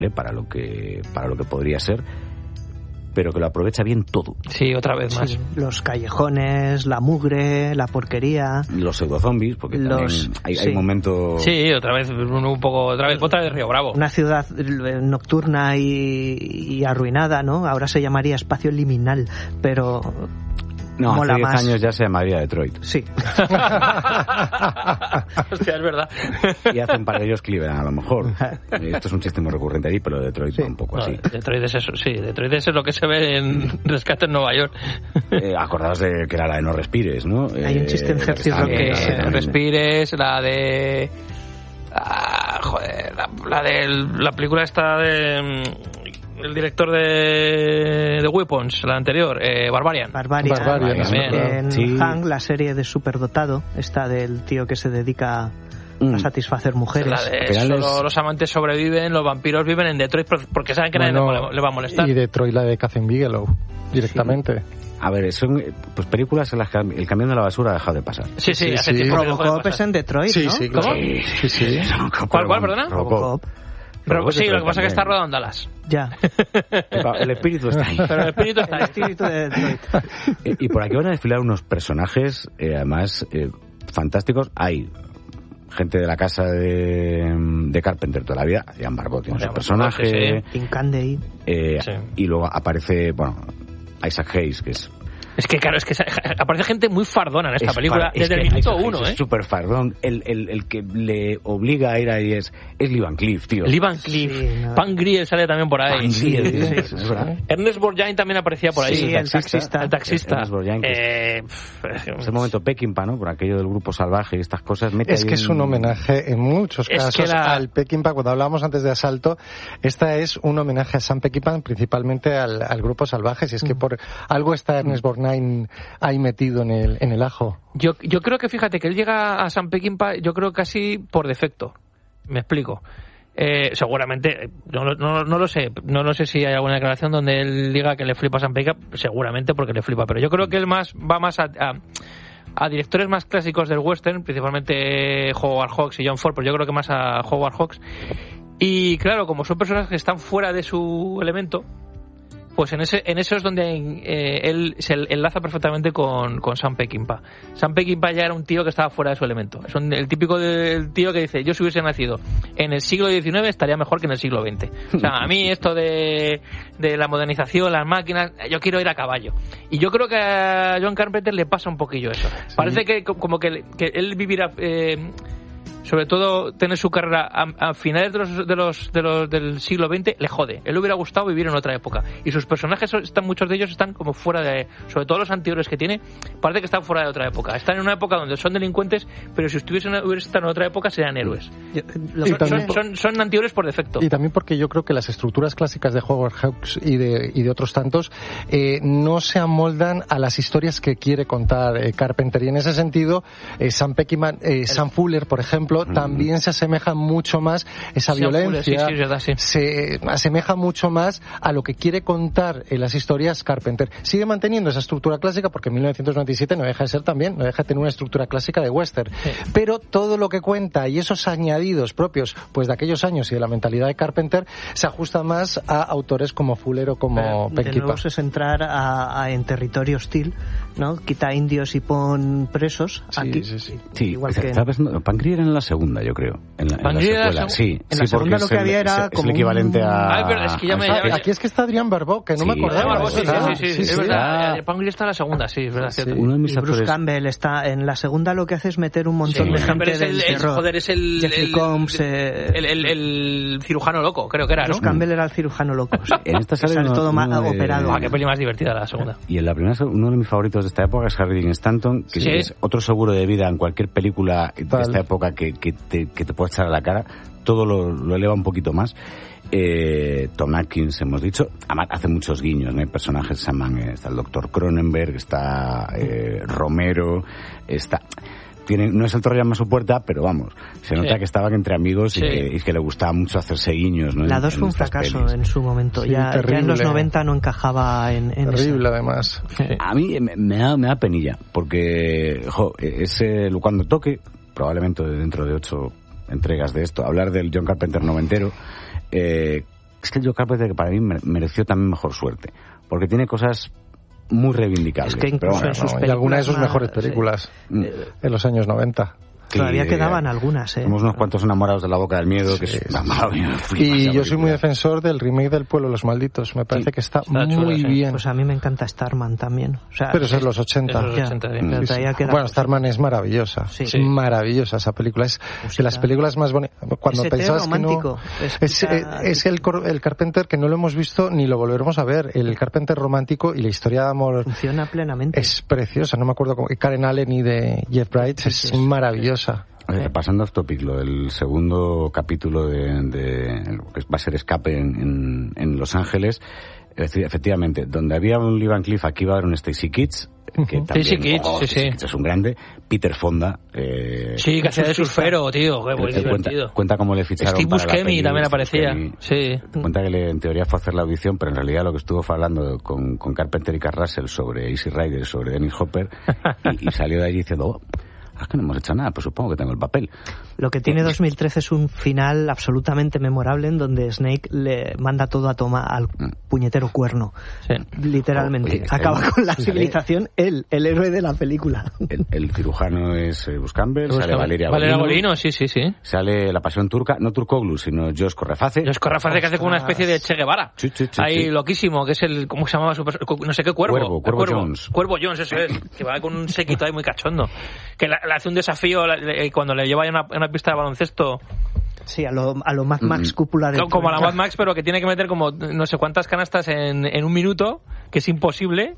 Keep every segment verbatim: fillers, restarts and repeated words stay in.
para lo que para lo que podría ser, pero que lo aprovecha bien todo. Sí, otra vez más. Sí, los callejones, la mugre, la porquería. Los pseudozombies, porque los, también hay, sí. hay momentos... Sí, otra vez un, un poco, otra vez, otra vez Río Bravo. Una ciudad nocturna y, y arruinada, ¿no? Ahora se llamaría espacio liminal, pero... No, mola hace diez más. años ya se llamaría Detroit. Sí. Hostia, es verdad. Y hace un par de ellos Cleveland, a lo mejor. Esto es un chiste muy recurrente ahí, pero Detroit sí. va un poco No, así. Detroit es eso, sí. Detroit es lo que se ve en Rescate en Nueva York. Eh, acordaos de que era la de No Respires, ¿no? Hay un chiste en Eh, Jersey está Rock bien, Que está bien. Respires, la de... Ah, joder, la, la de la película esta de... El director de, de Weapons, la anterior, eh, Barbarian. Barbarian. Barbarian, También. En Sí. Hang, la serie de Superdotado, está del tío que se dedica Mm. a satisfacer mujeres. La de Penales. solo los amantes sobreviven, los vampiros viven en Detroit porque saben que nadie Bueno, le, le va a molestar. Y Detroit, la de Catherine Bigelow, directamente. A ver, son pues películas en las que el camión de la basura ha dejado de pasar. Sí, sí, Sí, hace sí. tiempo que dejó de Robocop es pasar. en Detroit, Sí, ¿no? sí, ¿Cómo? claro. Sí, sí. ¿Cuál, cuál, perdona? Robocop. Pero, sí, lo que pasa es que también. está rodando en Dallas. Ya. El espíritu está ahí. Pero el espíritu está El ahí. espíritu de Detroit. Y por aquí van a desfilar unos personajes, eh, además, eh, fantásticos. Hay gente de la casa de, de Carpenter toda la vida. Ian Barbot tiene su Ian personaje. Barbot, Tim Candy. eh, Sí. Y luego aparece, bueno, Isaac Hayes, que es... Es que, claro, es que aparece gente muy fardona en esta es película far- es desde que el minuto Isaac uno, Hayes ¿eh? Es súper fardón. El, el, el que le obliga a ir ahí es, es Lee Van Cleef, tío. Lee Van Cleef, Sí, no. Pan Grier sale también por ahí. Van Grier, Sí, tío, sí, es verdad. Ernest Borgnine también aparecía por ahí. Sí, el taxista. El taxista. Ernest Borgnine, que Eh, Es el momento Peckinpah, ¿no? Por aquello del grupo salvaje y estas cosas. Mete Es ahí que es un homenaje en muchos Es casos que la- al Peckinpah. Cuando hablábamos antes de Asalto, esta es un homenaje a Sam Peckinpah, principalmente al, al grupo Salvajes. Y es que por algo está Ernest Borgnine ahí metido en el, en el ajo. Yo, yo creo que, fíjate, que él llega a Sam Peckinpah, yo creo casi por defecto. Me explico. Eh, seguramente, no, no, no lo sé, no lo sé si hay alguna declaración donde él diga que le flipa a Sam Peckinpah, seguramente porque le flipa, pero yo creo que él más va más a, a, a directores más clásicos del western, principalmente Howard Hawks y John Ford, pero yo creo que más a Howard Hawks. Y claro, como son personajes que están fuera de su elemento, pues en ese en eso es donde eh, él se enlaza perfectamente con, con Sam Peckinpah. Sam Peckinpah ya era un tío que estaba fuera de su elemento. Es un, el típico del tío que dice, yo si hubiese nacido en el siglo diecinueve estaría mejor que en el siglo veinte. O sea, a mí esto de, de la modernización, las máquinas, yo quiero ir a caballo. Y yo creo que a John Carpenter le pasa un poquillo eso. Sí. Parece que como que, que él vivirá... Eh, sobre todo tener su carrera a, a finales de los, de los, de los del siglo veinte le jode. Él le hubiera gustado vivir en otra época y sus personajes están, muchos de ellos están como fuera de, sobre todo los anteriores que tiene, parece que están fuera de otra época. Están en una época donde son delincuentes, pero si estuviesen hubiesen estado en otra época serían héroes. Yo, lo son, que- son, son, son anteriores por defecto. Y también porque yo creo que las estructuras clásicas de Howard Hawks y de, y de otros tantos eh, no se amoldan a las historias que quiere contar eh, Carpenter. Y en ese sentido, eh, Sam Peckinpah, eh, Sam Fuller, por ejemplo, mm. también se asemeja mucho más, esa Sam violencia, Fuller, sí, sí, verdad, sí. se asemeja mucho más a lo que quiere contar en las historias Carpenter. Sigue manteniendo esa estructura clásica porque en mil novecientos noventa y siete no deja de ser también, no deja de tener una estructura clásica de western. Sí. Pero todo lo que cuenta y esos añadidos propios pues de aquellos años y de la mentalidad de Carpenter se ajusta más a autores como Fuller o como de Peckinpah. nuevo es entrar a, a en territorio hostil, ¿no? Quita indios y pon presos sí, aquí. Sí, sí, sí. Igual sí. que Pan Grier en la segunda, yo creo. En la, en la secuela, sí. En sí, la segunda lo que el, había era es, como es el equivalente a... Ay, pero es que ya me, ya me... Aquí es que está Adrián Barbeau, que no sí, me acordaba. Barbeau, sí, ah, sí, sí, sí, sí, sí, es sí. verdad. Ah. Pan Grier está en la segunda, sí, es verdad. Sí. Cierto. Uno de mis y Bruce actores... Campbell está en la segunda, lo que hace es meter un montón sí, de gente es del el, el, terror. Joder, es el... Jeffrey el, Combs, eh... el, el, el cirujano loco, creo que era, Bruce ¿no? Campbell era el cirujano loco. Sí. En esta sale, sale uno, todo más uno de... operado. Ah, qué peli más divertida la segunda. Y en la primera, uno de mis favoritos de esta época es Harry Dean Stanton, que sí. es otro seguro de vida en cualquier película de Tal. esta época que, que, te, que te puede echar a la cara. Todo lo, lo eleva un poquito más. Eh, Tom Atkins, hemos dicho, hace muchos guiños, ¿no? Hay personajes se llaman, está el doctor Cronenberg, está eh, Romero, está... Tiene, no es el Torre llama a su puerta, pero vamos, se nota sí. que estaban entre amigos y, sí. que, y que le gustaba mucho hacerse guiños, ¿no? La dos fue un fracaso pelis. En su momento, sí, ya, ya en los noventa no encajaba en, en terrible eso. Además. Sí. A mí me, me, da, me da penilla, porque jo, ese, cuando toque, probablemente dentro de ocho entregas de esto, hablar del John Carpenter noventero, eh, es que el John Carpenter, que para mí mereció también mejor suerte, porque tiene cosas muy reivindicables. Es que incluso bueno, en sus no, películas... y algunas de sus más, mejores películas sí. en los años noventa. Todavía Sí, quedaban eh, algunas, ¿eh? Somos unos cuantos enamorados de La Boca del Miedo, que Sí, es sí, una sí. maravilla. Y yo soy muy defensor del remake del Pueblo de los Malditos. Me parece Sí. que está, Está chulo, muy sí. bien. Pues a mí me encanta Starman también. O sea, Pero eso es los ochenta. Eso es ya, los ochenta, pero bien. Sí, todavía sí. queda- Bueno, Starman es maravillosa. Sí. Es Sí. maravillosa esa película. Es de las películas más bonitas. Cuando Ese té pensabas que no... romántico, Es, explica- es el, cor- el Carpenter que no lo hemos visto ni lo volveremos a ver. El Carpenter romántico y la historia de amor funciona plenamente. es preciosa. No me acuerdo cómo. Karen Allen y de Jeff Bridges es Sí, sí. maravillosa. Eh, pasando off topic, lo del segundo capítulo de, de lo que va a ser Escape en, en, en Los Ángeles, Efe- efectivamente, donde había un Lee Van Cleef, aquí va a haber un Stacy Keats, que también, Stacy Keats, oh, sí, Stacy sí. Keats es un grande, Peter Fonda, eh, Sí, que hacía de surfero, tío, qué que- muy que cuenta, divertido. cuenta cómo le ficharon Steve para la Buscemi peli, también Steve aparecía. Buscemi. Sí. Cuenta que le, en teoría fue a hacer la audición, pero en realidad lo que estuvo fue hablando con, con Carpenter y Kurt Russell sobre Easy Rider, sobre Dennis Hopper, y, y salió de allí diciendo, oh, es que no hemos hecho nada, pues supongo que tengo el papel. Lo que tiene dos mil trece es un final absolutamente memorable en donde Snake le manda todo a toma al puñetero cuerno. Sí. Literalmente. Oye, está Acaba bien. con la Sí, civilización él, el héroe de la película. El, el cirujano es eh, Bruce Campbell, Bruce sale Campbell. Valeria Valeria Golino, Golino, sí, sí, sí. sale La Pasión Turca, no Turkoglu, sino Josh Correface. Los Corraface que hace como una especie de Che Guevara. Sí, sí, sí, Ahí sí. loquísimo, que es el, ¿cómo se llamaba su perso- No sé qué cuervo. Cuervo, El Cuervo Jones. Cuervo Jones, eso es. Que va con un séquito ahí muy cachondo. Que le, le hace un desafío la- le- cuando le lleva a una, a una pista de baloncesto, Sí, a lo, a lo Mad Max Mm. cúpula de... co- como a la Mad Max, pero que tiene que meter como no sé cuántas canastas en, en un minuto, que es imposible.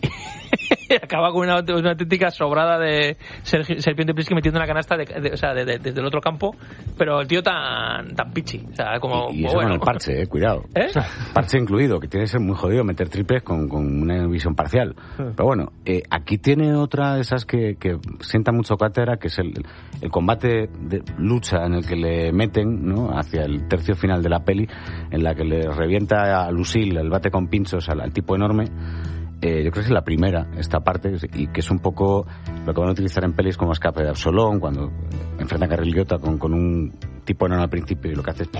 Y acaba con una, una auténtica sobrada de Sergi- Serpiente Pliski metiendo una canasta de, de- o sea, de- de- desde el otro campo, pero el tío tan tan pichi, o sea, como Y, y eso bueno. con el parche, eh, cuidado. ¿Eh? Parche incluido, que tiene que ser muy jodido meter triples con, con una visión parcial. Pero bueno, eh, aquí tiene otra de esas que, que sienta mucho cátedra, que es el, el combate de lucha en el que le meten, ¿no?, hacia el tercio final de la peli, en la que le revienta a Lucille el bate con pinchos al, al tipo enorme. Eh, yo creo que es la primera, esta parte, y que es un poco lo que van a utilizar en pelis como Escape de Absalón, cuando enfrentan a Ray Liotta con, con un tipo enorme al principio y lo que hace es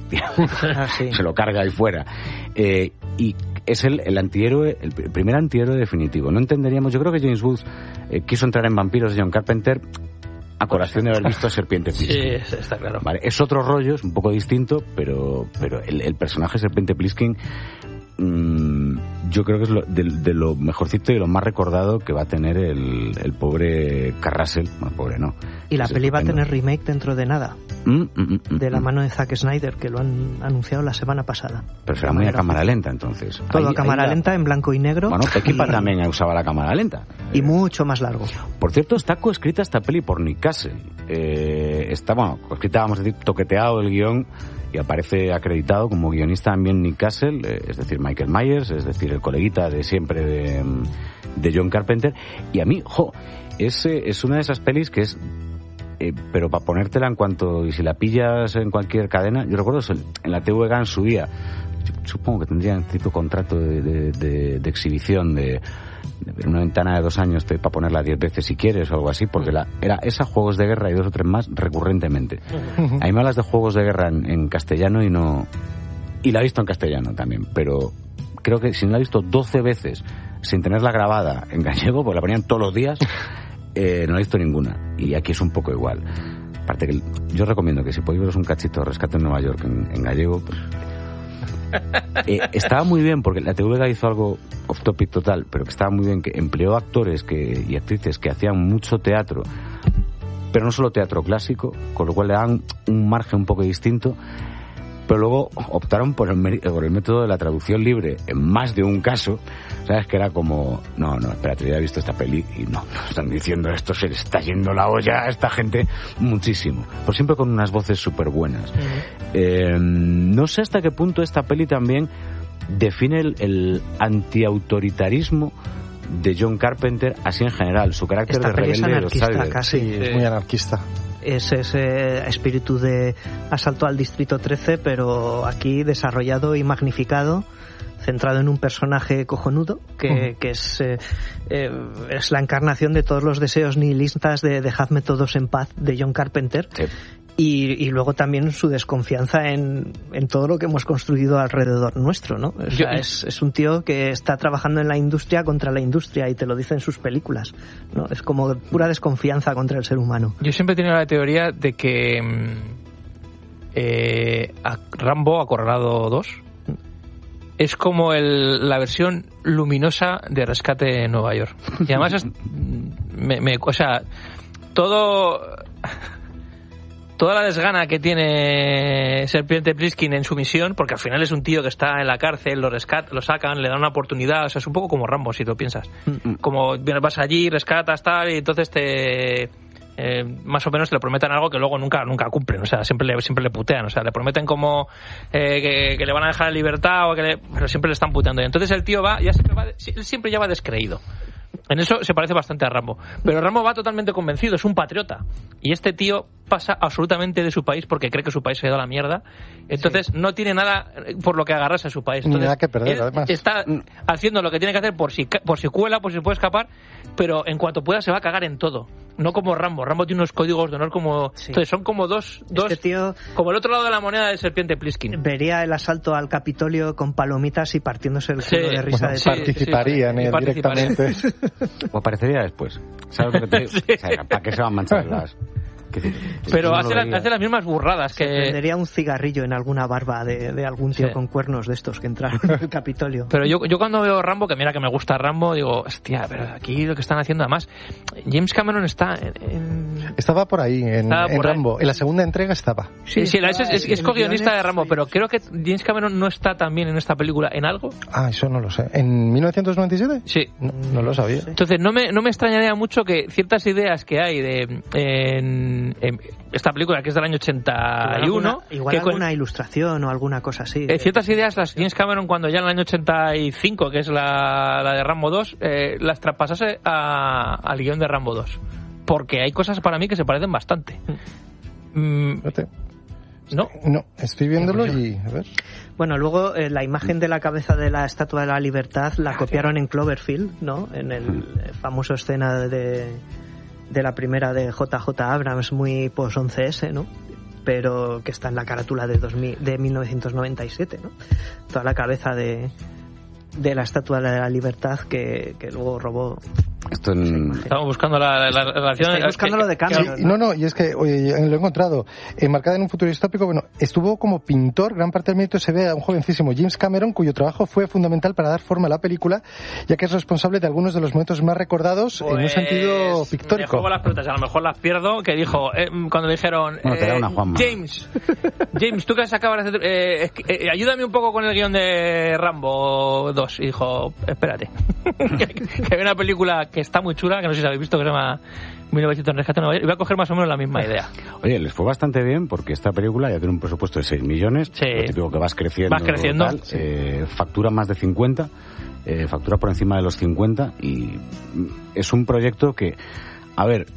Ah, sí. se lo carga ahí fuera. Eh, y es el, el antihéroe, el pr- primer antihéroe definitivo. No entenderíamos, yo creo que James Woods eh, quiso entrar en Vampiros de John Carpenter a colación de haber visto a Serpiente Sí, Plissken. está claro. Vale, es otro rollo, es un poco distinto, pero, pero el, el personaje Serpiente Plissken, mmm, yo creo que es lo, de, de lo mejorcito y lo más recordado que va a tener el, el pobre Carrasel. Bueno, pobre no. Y la Es peli va a estupendo. tener remake dentro de nada, Mm, mm, mm, mm, de la mm. mano de Zack Snyder, que lo han anunciado la semana pasada. Pero será De muy a manera cámara oficial. lenta, entonces. Todo Ahí- a cámara ahí la- lenta, en blanco y negro. Bueno, Peckinpah y- también usaba la cámara lenta. Y mucho más largo. Por cierto, está coescrita esta peli por Nick Castle. Eh, está, bueno, coescrita, vamos a decir, toqueteado el guión y aparece acreditado como guionista también Nick Castle, eh, es decir, Michael Myers, es decir, el coleguita de siempre de, de John Carpenter. Y a mí, jo, es, eh, es una de esas pelis que es... Eh, pero para ponértela en cuanto... Y si la pillas en cualquier cadena... Yo recuerdo eso, en la T V G en su día... yo Supongo que tendrían tipo contrato de, de, de, de exhibición de... de una ventana de dos años para ponerla diez veces si quieres o algo así, porque la, era esa Juegos de Guerra y dos o tres más recurrentemente. A mí me hablas de Juegos de Guerra en, en castellano y no... Y la he visto en castellano también, pero creo que si no la he visto doce veces sin tenerla grabada en gallego, pues la ponían todos los días, eh, no la he visto ninguna. Y aquí es un poco igual. Aparte que yo recomiendo que si podéis veros un cachito de Rescate en Nueva York en, en gallego, pues... Eh, estaba muy bien porque la T V G hizo algo off topic total, pero que estaba muy bien, que empleó actores que, y actrices que hacían mucho teatro, pero no solo teatro clásico, con lo cual le dan un margen un poco distinto, pero luego optaron por el, meri- por el método de la traducción libre en más de un caso, ¿sabes? Que era como, no, no, espérate, ya he visto esta peli y no, no están diciendo esto, se le está yendo la olla a esta gente muchísimo, por siempre con unas voces súper buenas. Uh-huh. Eh, no sé hasta qué punto esta peli también define el, el antiautoritarismo de John Carpenter así en general, su carácter Esta de peli es rebelde. anarquista casi. Sí, es muy anarquista. Es ese espíritu de asalto al Distrito trece, pero aquí desarrollado y magnificado, centrado en un personaje cojonudo, que, uh-huh. que es, eh, eh, es la encarnación de todos los deseos nihilistas de dejadme todos en paz de John Carpenter. Sí. Y, y luego también su desconfianza en, en todo lo que hemos construido alrededor nuestro, ¿no? O sea, Yo, es, es un tío que está trabajando en la industria contra la industria y te lo dice en sus películas, ¿no? Es como pura desconfianza contra el ser humano. Yo siempre he tenido la teoría de que eh, a Rambo Acorralado dos es como el, la versión luminosa de Rescate en Nueva York. Y además es, me, me, o sea, todo... toda la desgana que tiene Serpiente Plissken en su misión, porque al final es un tío que está en la cárcel, lo rescat, lo sacan, le dan una oportunidad, o sea, es un poco como Rambo, si lo piensas. Mm-hmm. Como vas allí, rescatas, tal, y entonces te... Eh, más o menos te le prometen algo que luego nunca nunca cumplen, o sea, siempre le, siempre le putean, o sea, le prometen como eh, que, que le van a dejar en libertad, o que le, pero siempre le están puteando. Y entonces el tío va, ya siempre va, él siempre ya va descreído. En eso se parece bastante a Rambo. Pero Rambo va totalmente convencido, es un patriota. Y este tío pasa absolutamente de su país porque cree que su país se ha ido a la mierda. Entonces sí. no tiene nada por lo que agarrarse a su país. Entonces, nada que perder, además. Está haciendo lo que tiene que hacer por si, por si cuela, por si puede escapar, pero en cuanto pueda se va a cagar en todo. No como Rambo. Rambo tiene unos códigos de honor como... Sí. Entonces son como dos... dos este tío como el otro lado de la moneda de Serpiente Plissken. Vería el asalto al Capitolio con palomitas y partiéndose el culo sí. de risa. Bueno, de sí, participaría en sí, él directamente. O aparecería después. ¿Sabes lo que te digo? Sí. O sea, ¿para qué se van a manchar las...? Pero no hace, la, hace las mismas burradas que... Se prendería un cigarrillo en alguna barba de, de algún tío sí. con cuernos de estos que entraron en el Capitolio. Pero yo, yo cuando veo Rambo, que mira que me gusta Rambo, digo, hostia, pero aquí lo que están haciendo, además, James Cameron está en... en... Estaba por ahí, en, estaba en por Rambo. Ahí. En la segunda entrega estaba. Sí, sí, la, es, es, es co-guionista de Rambo, pero creo que James Cameron no está también en esta película en algo. Ah, eso no lo sé. ¿En mil novecientos noventa y siete? Sí. No, no lo sabía. Entonces, no me, no me extrañaría mucho que ciertas ideas que hay de... En, en, esta película que es del año ochenta y uno igual alguna, igual que alguna con, ilustración o alguna cosa así eh, ciertas ideas las James Cameron cuando ya en el año ochenta y cinco, que es la, la de Rambo dos, eh, las traspasase a, al guión de Rambo dos, porque hay cosas para mí que se parecen bastante. mm, ¿No? No, estoy viéndolo y... A ver. Bueno, luego eh, la imagen de la cabeza de la Estatua de la Libertad la copiaron en Cloverfield, ¿no? En el famoso escena de... de la primera de J J Abrams, muy post once ese, ¿no? Pero que está en la carátula de, dos mil, de mil novecientos noventa y siete, ¿no? Toda la cabeza de, de la Estatua de la Libertad que, que luego robó. Esto en... Estamos buscando la, la relación. Estoy buscando lo de Cameron. Sí, no, no, y es que oye, lo he encontrado. Enmarcada en un futuro distópico, bueno, estuvo como pintor, gran parte del mérito se ve a un jovencísimo James Cameron, cuyo trabajo fue fundamental para dar forma a la película, ya que es responsable de algunos de los momentos más recordados pues, en un sentido pictórico. Me juego las pelotas, a lo mejor las pierdo, que dijo, eh, cuando le dijeron, bueno, te da una eh, Juanma. James, James, tú que has acabado de hacer, eh, eh, ayúdame un poco con el guión de Rambo dos. Y dijo, espérate, que, que hay una película que está muy chula, que no sé si habéis visto, que se llama mil novecientos Rescate en Nueva York, y voy a coger más o menos la misma idea. Oye, les fue bastante bien porque esta película ya tiene un presupuesto de seis millones, sí. Lo típico que vas creciendo, vas creciendo tal, sí. eh, factura más de cincuenta, eh, factura por encima de los cincuenta, y es un proyecto que, a ver,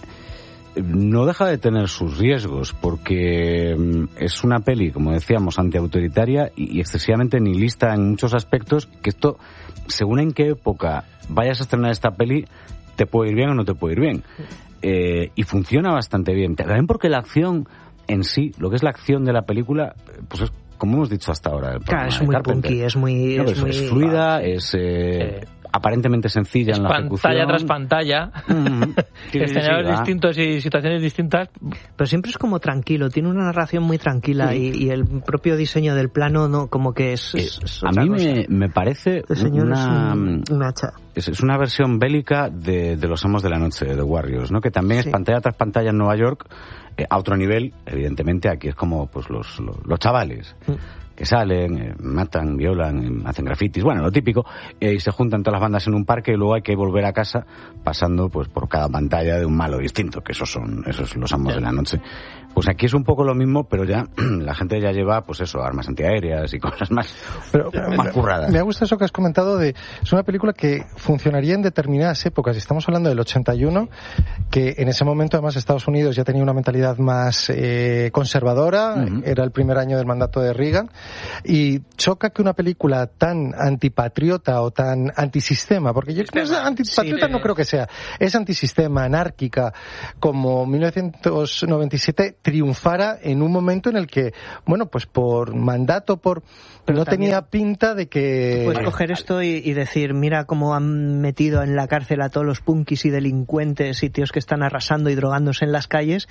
no deja de tener sus riesgos porque es una peli, como decíamos, antiautoritaria y excesivamente nihilista en muchos aspectos, que esto, según en qué época vayas a estrenar esta peli, te puede ir bien o no te puede ir bien. Eh, y funciona bastante bien. También porque la acción en sí, lo que es la acción de la película, pues es como hemos dicho hasta ahora. Claro, es muy punky, es muy... No, es, es, muy... es fluida, es... Eh, eh. aparentemente sencilla es en la ejecución. Pantalla tras pantalla, mm-hmm. sí, escenarios sí, sí, distintos y situaciones distintas. Pero siempre es como tranquilo, tiene una narración muy tranquila sí. y, y el propio diseño del plano no como que es... es, es a mí me, me parece una... Es, un, una hacha. Es, es una versión bélica de, de Los Amos de la Noche, de The Warriors, ¿no? Que también sí. es pantalla tras pantalla en Nueva York, eh, a otro nivel, evidentemente. Aquí es como pues los, los, los chavales... Mm. que salen, eh, matan, violan, eh, hacen grafitis, bueno, lo típico, eh, y se juntan todas las bandas en un parque y luego hay que volver a casa pasando pues por cada pantalla de un malo distinto, que esos son esos Los Amos de la Noche. Pues aquí es un poco lo mismo, pero ya la gente ya lleva, pues eso, armas antiaéreas y cosas más, pero, más curradas. Me gusta eso que has comentado de, es una película que funcionaría en determinadas épocas. Estamos hablando del ochenta y uno, que en ese momento además Estados Unidos ya tenía una mentalidad más eh, conservadora, uh-huh. Era el primer año del mandato de Reagan, Y choca que una película tan antipatriota o tan antisistema, porque yo creo que antipatriota sí, no creo que sea, es antisistema, anárquica, como mil novecientos noventa y siete triunfara en un momento en el que, bueno, pues por mandato, por pero no tenía pinta de que... Puedes coger esto y, y decir, mira cómo han metido en la cárcel a todos los punkis y delincuentes y tíos que están arrasando y drogándose en las calles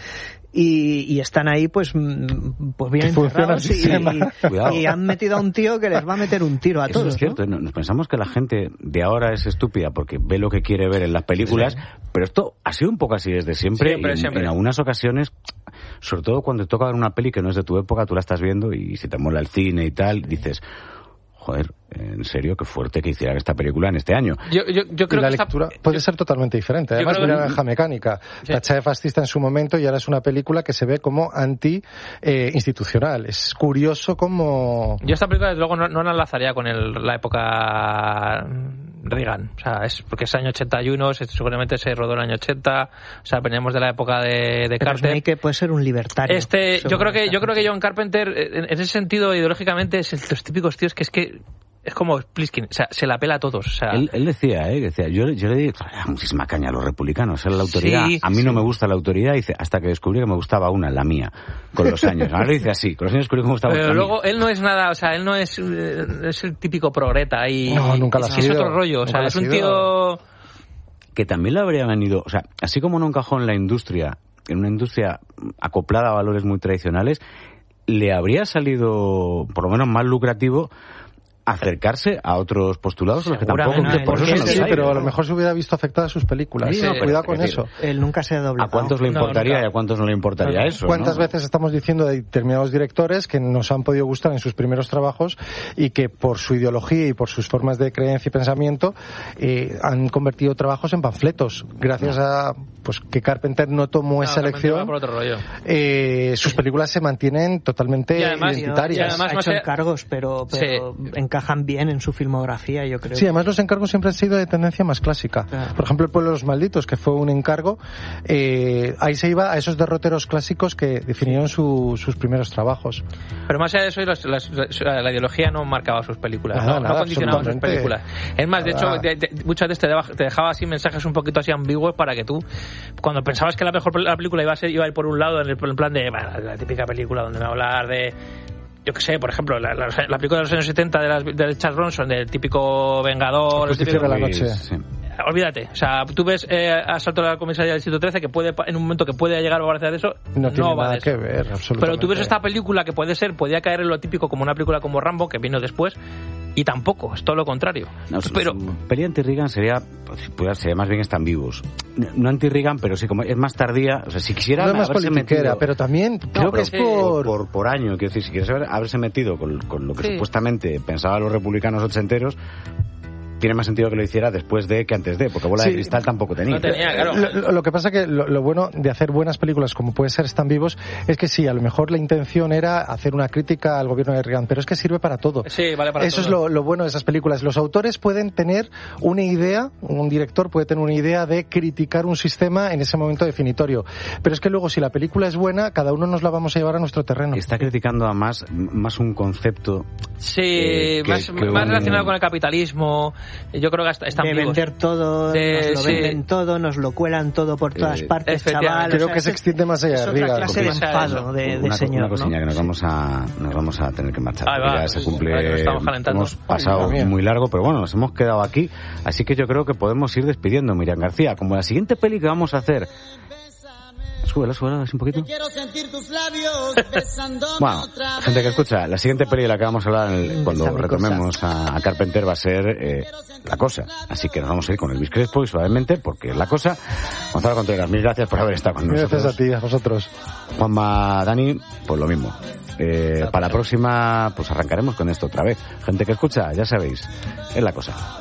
y, y están ahí pues, pues bien encerrados y, y, y han metido a un tío que les va a meter un tiro a Eso todos. Es cierto, ¿no? Nos pensamos que la gente de ahora es estúpida porque ve lo que quiere ver en las películas, sí. Pero esto ha sido un poco así desde siempre, siempre, y en, siempre. en algunas ocasiones, sobre todo cuando te toca ver una peli que no es de tu época, tú la estás viendo y si te mola el cine y tal, dices, joder, en serio, qué fuerte que hicieran esta película en este año. Yo, yo, yo creo y la que lectura esta... puede ser totalmente diferente. Además, creo una que... naranja mecánica. Sí. Tacha de fascista en su momento y ahora es una película que se ve como anti-institucional. Eh, es curioso como... Yo esta película, desde luego, no, no la enlazaría con el, la época Reagan. O sea, es porque es año ochenta y uno, se, seguramente se rodó en el año ochenta. O sea, venimos de la época de, de Pero Carter. que puede ser un libertario. Este, yo creo que yo creo que John Carpenter, en, en ese sentido, ideológicamente, es el, los típicos tíos que es que es como Pliskin, o sea, se la pela a todos. O sea, él, él decía, ¿eh? Decía, yo, yo le di muchísima caña a los republicanos, era la autoridad. Sí, a mí sí. no me gusta la autoridad, dice, hasta que descubrí que me gustaba una, la mía, con los años. Ahora lo dice así, con los años descubrí que me gustaba pero una. luego mía. él no es nada, o sea, él no es, es el típico progreta y no, nunca lo ha es, sido. es otro rollo, o sea, es un tío que también le habría venido, o sea, así como no encajó en la industria, en una industria acoplada a valores muy tradicionales, le habría salido, por lo menos, más lucrativo acercarse a otros postulados los que tampoco no, por eso sí, no pero a lo mejor se hubiera visto afectadas sus películas. Sí, no, cuidado pero, con eso. Él nunca se ha doblado. ¿A cuántos le importaría no, y a cuántos no le importaría no, eso? ¿Cuántas ¿no? veces estamos diciendo de determinados directores que nos han podido gustar en sus primeros trabajos y que por su ideología y por sus formas de creencia y pensamiento eh, han convertido trabajos en panfletos? Gracias no. a pues que Carpenter no tomó no, esa elección, por otro rollo. Eh, sus películas se mantienen totalmente y además, identitarias. Y además ha no hecho sé... encargos, pero, pero sí. encajan bien en su filmografía, yo creo. Sí, además los encargos siempre han sido de tendencia más clásica. Claro. Por ejemplo, El pueblo de los malditos, que fue un encargo, eh, ahí se iba a esos derroteros clásicos que definieron su, sus primeros trabajos. Pero más allá de eso, las, las, la, la ideología no marcaba sus películas, nada, no, nada, no condicionaba sus películas. Es más, de hecho, de, de, muchas veces te, deba, te dejaba así mensajes un poquito así ambiguos para que tú, cuando pensabas que la mejor la película iba a ser, iba a ir por un lado, en el, en plan de bueno, la típica película donde me va a hablar de, yo que sé, por ejemplo, la, la, la película de los años setenta de, las, de Charles Bronson, del típico Vengador, el típico, de la noche. Sí. Olvídate, o sea, tú ves eh, Asalto a la comisaría del Distrito trece que puede, en un momento que puede llegar a parecer eso, no, no tiene va nada de eso. que ver, absolutamente. Pero tú ves esta película que puede ser, podía caer en lo típico como una película como Rambo, que vino después, y tampoco, es todo lo contrario. No, pero peli anti-Reagan sería, pues, sería más bien están vivos. No anti-Reagan, pero sí, como es más tardía, o sea, si quisiera no es más politiquera, metido, pero también no, creo pero que es sí, por... por... por año, quiero decir, si quieres haber, haberse metido con, con lo que sí. supuestamente pensaban los republicanos ochenteros, tiene más sentido que lo hiciera después de que antes de, porque Bola sí, de Cristal tampoco tenía. No tenía, claro. Lo, lo que pasa que lo, lo bueno de hacer buenas películas como puede ser Están vivos es que sí, a lo mejor la intención era hacer una crítica al gobierno de Reagan, pero es que sirve para todo. Sí, vale para Eso todo. es lo, lo bueno de esas películas. Los autores pueden tener una idea, un director puede tener una idea de criticar un sistema en ese momento definitorio, pero es que luego si la película es buena, cada uno nos la vamos a llevar a nuestro terreno. Está criticando a más, más un concepto. Sí, eh, que, más, que más un... relacionado con el capitalismo. Yo creo que hasta están de vivos. vender todo, de, nos lo sí. venden todo, nos lo cuelan todo por todas eh, partes, chaval. Creo o sea, que se extiende más allá es de otra Reagan. clase de enfado de, de una, señor, una cosilla ¿no? que nos vamos a nos vamos a tener que marchar. Ahí va, ya se sí, cumple. sí, estamos calentando. Hemos pasado Ay, muy largo, pero bueno, nos hemos quedado aquí, así que yo creo que podemos ir despidiendo, Miriam García. Como la siguiente peli que vamos a hacer. Súbela, súbela, así un poquito. Bueno, gente que escucha, la siguiente peli de la que vamos a hablar el, cuando retomemos a, a Carpenter va a ser eh, La Cosa. Así que nos vamos a ir con Elvis Crespo y suavemente, porque es La Cosa. Gonzalo Contreras, mil gracias por haber estado con nosotros. Gracias a ti, a vosotros. Juanma, Dani, pues lo mismo. Eh, para la próxima, pues arrancaremos con esto otra vez. Gente que escucha, ya sabéis, es La Cosa.